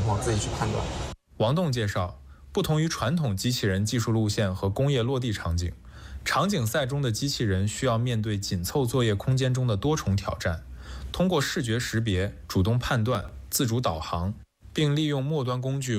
况自己去判断。 王栋介绍，不同于传统机器人技术路线和工业落地场景，场景赛中的机器人需要面对紧凑作业空间中的多重挑战，通过视觉识别、主动判断、自主导航，并利用末端工具